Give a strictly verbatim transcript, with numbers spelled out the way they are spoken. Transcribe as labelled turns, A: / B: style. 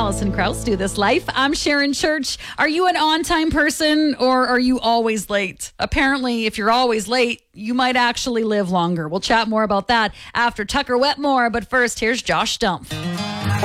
A: Allison Krauss, Do This Life. I'm Sharon Church. Are you an on-time person or are you always late? Apparently, if you're always late, you might actually live longer. We'll chat more about that after Tucker Wetmore. But first, here's Josh Stumpf.